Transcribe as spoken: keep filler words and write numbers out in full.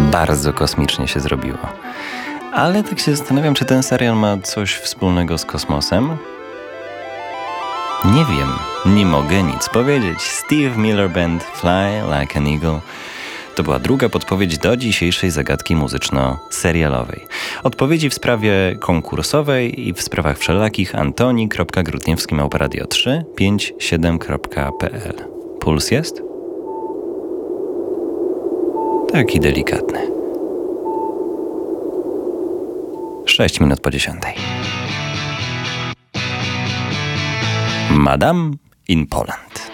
Bardzo kosmicznie się zrobiło. Ale tak się zastanawiam, czy ten serial ma coś wspólnego z kosmosem? Nie wiem, nie mogę nic powiedzieć. Steve Miller Band, Fly Like an Eagle. To była druga podpowiedź do dzisiejszej zagadki muzyczno-serialowej. Odpowiedzi w sprawie konkursowej i w sprawach wszelakich antoni kropka grudniewski małpa radio trzy pięć siedem kropka p l. Puls jest? Taki delikatny. Sześć minut po dziesiątej. Madame in Poland.